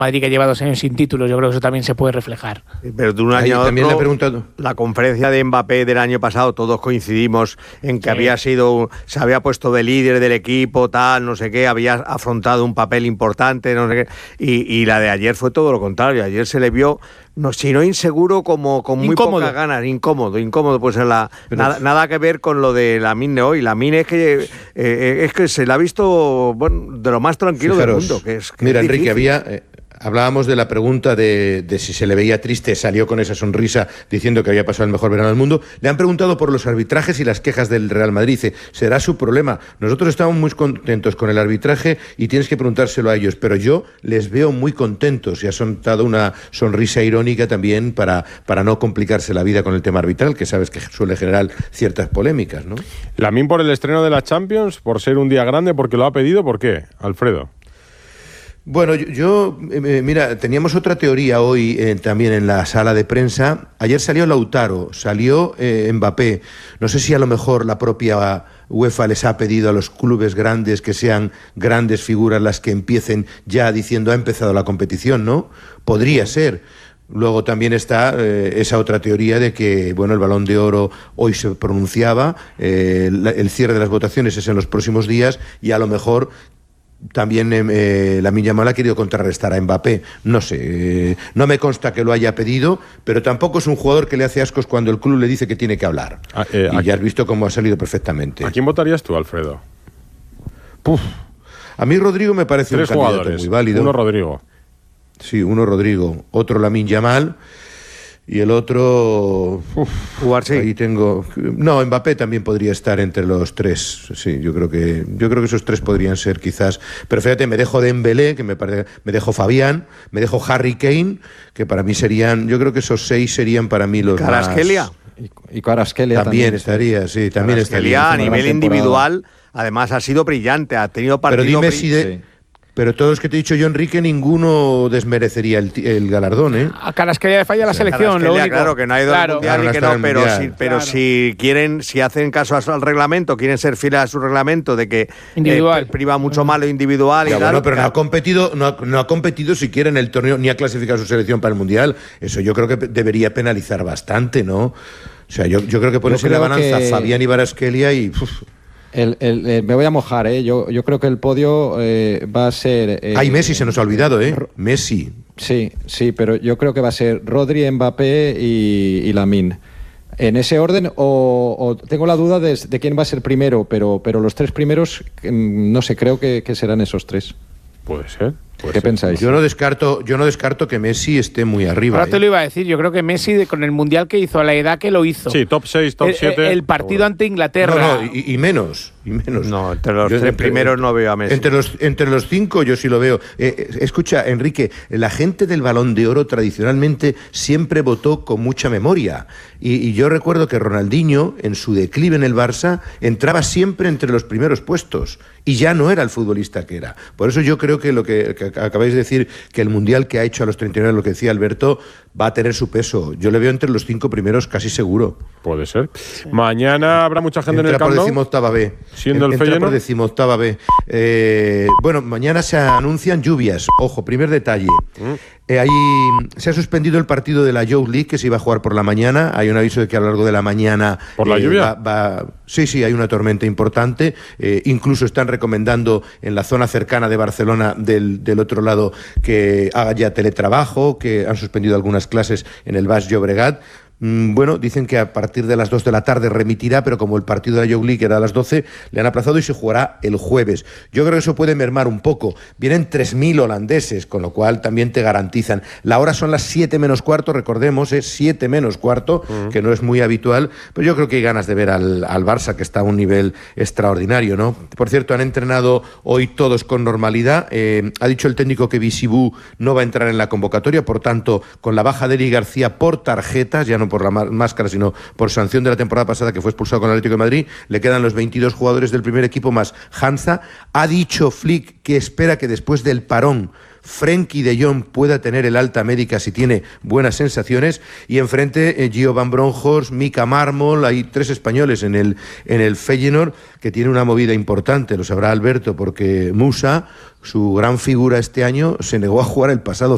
Madrid que lleva 2 años sin títulos, yo creo que eso también se puede reflejar. Pero de un año a otro, también le he preguntado. la conferencia de Mbappé del año pasado, todos coincidimos en que se había puesto de líder del equipo, tal, no sé qué, había afrontado un papel importante, no sé qué, y la de ayer fue todo lo contrario. Ayer se le vio, si no inseguro, como con muy pocas ganas, incómodo, pues nada que ver con lo de Lamine de hoy. Lamine es que se la ha visto, bueno, de lo más tranquilo del mundo. Mira, Enrique, hablábamos de la pregunta de si se le veía triste, salió con esa sonrisa diciendo que había pasado el mejor verano del mundo. Le han preguntado por los arbitrajes y las quejas del Real Madrid. Dice, será su problema. Nosotros estamos muy contentos con el arbitraje y tienes que preguntárselo a ellos, pero yo les veo muy contentos y ha soltado una sonrisa irónica también para no complicarse la vida con el tema arbitral, que sabes que suele generar ciertas polémicas, ¿no? Lamine por el estreno de la Champions, por ser un día grande, porque lo ha pedido, ¿por qué, Alfredo? Bueno, mira, teníamos otra teoría hoy también en la sala de prensa. Ayer salió Lautaro, salió Mbappé. No sé si a lo mejor la propia UEFA les ha pedido a los clubes grandes que sean grandes figuras las que empiecen ya diciendo ha empezado la competición, ¿no? Podría ser. Luego también está esa otra teoría de que, bueno, el Balón de Oro hoy se pronunciaba, el cierre de las votaciones es en los próximos días y a lo mejor también Lamine Yamal ha querido contrarrestar a Mbappé. No sé, no me consta que lo haya pedido, pero tampoco es un jugador que le hace ascos cuando el club le dice que tiene que hablar. Y ya has visto cómo ha salido perfectamente. ¿A quién votarías tú, Alfredo? A mí Rodrigo me parece un candidato muy válido. Uno Rodrigo. Sí, uno Rodrigo, otro Lamine Yamal y el otro... ahí tengo... No, Mbappé también podría estar entre los tres. Sí, yo creo que esos tres podrían ser quizás... Pero fíjate, me dejo Dembélé, que me dejo Fabián, me dejo Harry Kane, que para mí serían... Yo creo que esos 6 serían para mí los Kvaratskhelia. más... Y Kvaratskhelia también estaría, sí, también estaría. A nivel individual, además ha sido brillante, ha tenido partidos... Pero dime Pero todos los que te he dicho yo, Enrique, ninguno desmerecería el galardón, ¿eh? A Kvaratskhelia le falla la selección, lo único. Claro, que no ha ido al Mundial y que no, pero si hacen caso al reglamento, quieren ser fieles a su reglamento de que priva mucho más lo individual y tal. Bueno, pero no ha competido siquiera en el torneo, ni ha clasificado su selección para el Mundial. Eso yo creo que debería penalizar bastante, ¿no? O sea, yo creo que ponerse la balanza Fabián y Kvaratskhelia y... me voy a mojar, ¿eh? Yo creo que el podio va a ser... Messi se nos ha olvidado, ¿eh? Messi. Sí, pero yo creo que va a ser Rodri, Mbappé y Lamine. En ese orden, o tengo la duda de quién va a ser primero, pero los 3 primeros, no sé, creo que serán esos 3. Puede ser. ¿Qué pensáis? Yo no descarto que Messi esté muy arriba. Ahora te lo iba a decir, yo creo que Messi con el Mundial que hizo, a la edad que lo hizo. Sí, top 6, top 7. El partido ante Inglaterra. No, y menos. No, entre los 3 primeros no veo a Messi. Entre los 5 yo sí lo veo. Escucha, Enrique, la gente del Balón de Oro tradicionalmente siempre votó con mucha memoria. Y yo recuerdo que Ronaldinho, en su declive en el Barça, entraba siempre entre los primeros puestos. Y ya no era el futbolista que era. Por eso yo creo que lo que acabáis de decir, que el Mundial que ha hecho a los 39, lo que decía Alberto, va a tener su peso. Yo le veo entre los 5 primeros casi seguro. Puede ser. Sí. Mañana habrá mucha gente en el Camp Nou. Entra por 18ª B. Siendo el Feyenoord. Por 18ª B. Bueno, mañana se anuncian lluvias. Ojo, primer detalle. Ahí se ha suspendido el partido de la Youth League que se iba a jugar por la mañana. Hay un aviso de que a lo largo de la mañana... ¿Por la lluvia? Sí, hay una tormenta importante. Incluso están recomendando en la zona cercana de Barcelona, del otro lado, que haga ya teletrabajo, que han suspendido algunas clases en el Baix Llobregat. Bueno, dicen que a partir de las 2 de la tarde remitirá, pero como el partido de la Youth League era a las 12, le han aplazado y se jugará el jueves. Yo creo que eso puede mermar un poco. Vienen 3.000 holandeses, con lo cual también te garantizan. La hora son las 7 menos cuarto, recordemos, es 7 menos cuarto, que no es muy habitual, pero yo creo que hay ganas de ver al Barça, que está a un nivel extraordinario, ¿no? Por cierto, han entrenado hoy todos con normalidad. Ha dicho el técnico que Bisibú no va a entrar en la convocatoria, por tanto, con la baja de Eli García por tarjetas, ya no por la máscara, sino por sanción de la temporada pasada, que fue expulsado con el Atlético de Madrid, le quedan los 22 jugadores del primer equipo más Hansa. Ha dicho Flick que espera que después del parón Frenkie de Jong pueda tener el alta médica si tiene buenas sensaciones, y enfrente Gio Van Bronckhorst, Mika Marmol, hay 3 españoles en el Feyenoord, que tiene una movida importante, lo sabrá Alberto, porque Musa, su gran figura este año, se negó a jugar el pasado